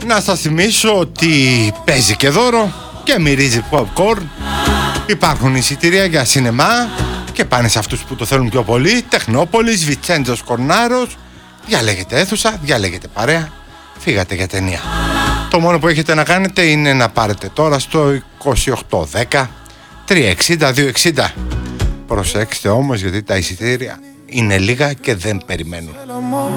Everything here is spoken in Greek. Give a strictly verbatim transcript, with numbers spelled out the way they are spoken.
Να σας θυμίσω ότι παίζει και δώρο και μυρίζει popcorn. Υπάρχουν εισιτήρια για σινεμά και πάνε σε αυτούς που το θέλουν πιο πολύ. Τεχνόπολης, Βιτσέντζος Κορνάρος. Διαλέγετε αίθουσα, διαλέγετε παρέα. Φύγατε για ταινία. Το μόνο που έχετε να κάνετε είναι να πάρετε τώρα στο είκοσι οκτώ δέκα τριακόσια εξήντα διακόσια εξήντα. Προσέξτε όμως, γιατί τα εισιτήρια είναι λίγα και δεν περιμένουν.